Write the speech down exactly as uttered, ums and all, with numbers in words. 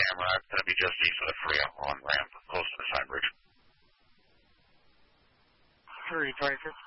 camera. It's going to be just east of the Frio on ramp, close to the sign bridge. three twenty-six.